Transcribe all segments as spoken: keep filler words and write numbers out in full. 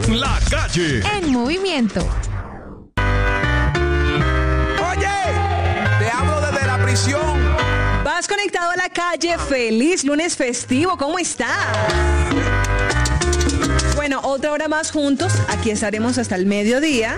en la calle. En movimiento. Oye, te hablo desde la prisión. Vas conectado a la calle. Feliz lunes festivo. ¿Cómo estás? Bueno, otra hora más juntos. Aquí estaremos hasta el mediodía.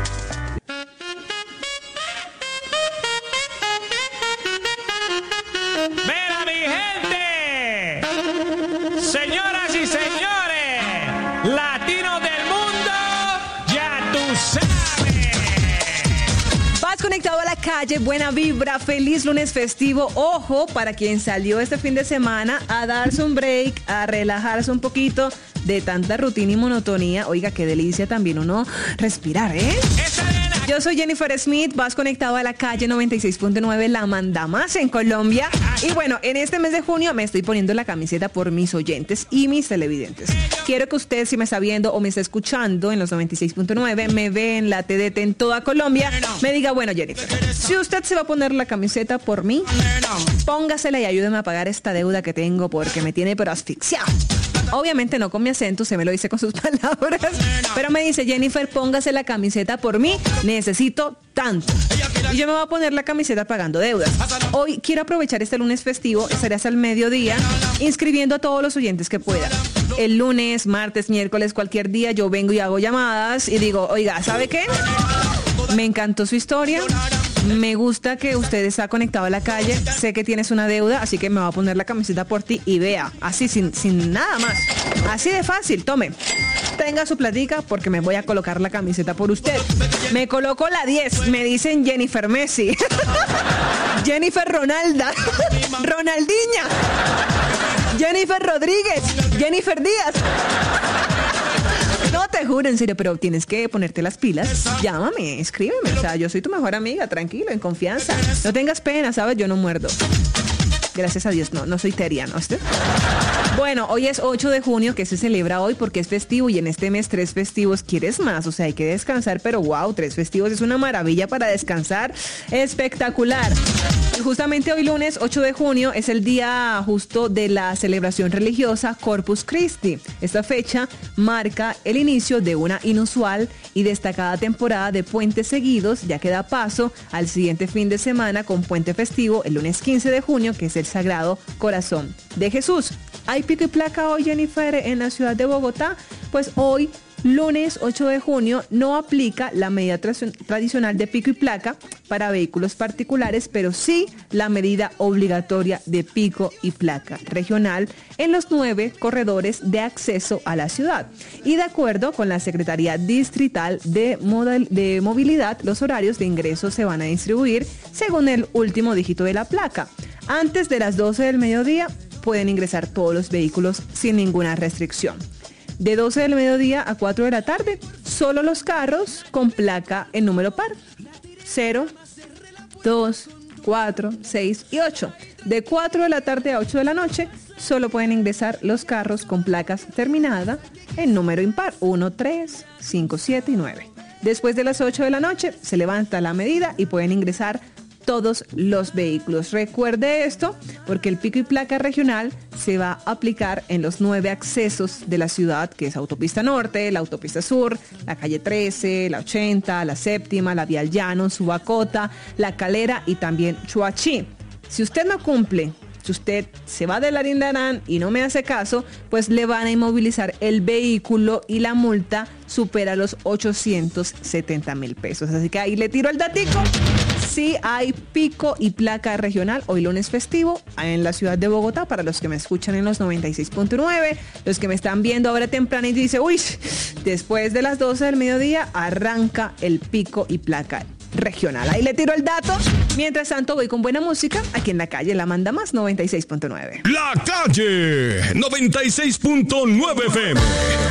¡Mira, mi gente! Señoras y señores, latinos del mundo, ya tú sabes. Vas conectado a la calle, buena vibra, feliz lunes festivo. Ojo, para quien salió este fin de semana a darse un break, a relajarse un poquito de tanta rutina y monotonía. Oiga, qué delicia también uno respirar, ¿eh? Yo soy Jennifer Smith, vas conectado a la calle noventa y seis punto nueve, la manda más en Colombia. Y bueno, en este mes de junio me estoy poniendo la camiseta por mis oyentes y mis televidentes. Quiero que usted, si me está viendo o me está escuchando en los noventa y seis punto nueve, me ve en la T D T en toda Colombia, me diga, bueno, Jennifer, si usted se va a poner la camiseta por mí, póngasela y ayúdeme a pagar esta deuda que tengo porque me tiene pero asfixiado. Obviamente no con mi acento, se me lo dice con sus palabras, pero me dice, Jennifer, póngase la camiseta por mí, necesito tanto. Y yo me voy a poner la camiseta pagando deudas. Hoy quiero aprovechar este lunes festivo, estaré hasta el mediodía, inscribiendo a todos los oyentes que puedan. El lunes, martes, miércoles, cualquier día yo vengo y hago llamadas y digo, oiga, ¿sabe qué? Me encantó su historia. Me gusta que usted está conectado a la calle. Sé que tienes una deuda, así que me voy a poner la camiseta por ti y vea, así sin, sin nada más. Así de fácil, tome. Tenga su platica porque me voy a colocar la camiseta por usted. Me coloco la diez, me dicen Jennifer Messi. Jennifer Ronalda. Ronaldinha. Jennifer Rodríguez. Jennifer Díaz. No, te juro, en serio, pero tienes que ponerte las pilas. Llámame, escríbeme. O sea, yo soy tu mejor amiga, tranquilo, en confianza. No tengas pena, ¿sabes? Yo no muerdo. Gracias a Dios, no, no soy teria, ¿no? ¿Usted? Bueno, hoy es ocho de junio, que se celebra hoy porque es festivo y en este mes tres festivos. ¿Quieres más? O sea, hay que descansar, pero wow, tres festivos es una maravilla para descansar. Espectacular. Y justamente hoy lunes ocho de junio es el día justo de la celebración religiosa Corpus Christi. Esta fecha marca el inicio de una inusual y destacada temporada de puentes seguidos, ya que da paso al siguiente fin de semana con puente festivo el lunes quince de junio, que es el Sagrado Corazón de Jesús. ¿Hay pico y placa hoy, Jennifer, en la ciudad de Bogotá? Pues hoy, lunes ocho de junio, no aplica la medida tra- tradicional de pico y placa para vehículos particulares, pero sí la medida obligatoria de pico y placa regional en los nueve corredores de acceso a la ciudad. Y de acuerdo con la Secretaría Distrital de, Modal- de Movilidad, los horarios de ingreso se van a distribuir según el último dígito de la placa. Antes de las doce del mediodía pueden ingresar todos los vehículos sin ninguna restricción. De doce del mediodía a cuatro de la tarde, solo los carros con placa en número par. cero, dos, cuatro, seis y ocho. De cuatro de la tarde a ocho de la noche, solo pueden ingresar los carros con placas terminada en número impar. uno, tres, cinco, siete y nueve. Después de las ocho de la noche, se levanta la medida y pueden ingresar todos los vehículos. Recuerde esto porque el pico y placa regional se va a aplicar en los nueve accesos de la ciudad, que es Autopista Norte, la Autopista Sur, la calle trece, la ochenta, la séptima, la Vial Llano, Subacota, La Calera y también Chuachi. Si usted no cumple, si usted se va de Larindarán y no me hace caso, pues le van a inmovilizar el vehículo y la multa supera los ochocientos setenta mil pesos. Así que ahí le tiro el datico. Sí hay pico y placa regional hoy lunes festivo en la ciudad de Bogotá. Para los que me escuchan en los noventa y seis punto nueve, los que me están viendo ahora temprano y dice, uy, después de las doce del mediodía arranca el pico y placa regional. Ahí le tiro el dato. Mientras tanto voy con buena música aquí en la calle La Manda Más noventa y seis punto nueve. La calle noventa y seis punto nueve F M.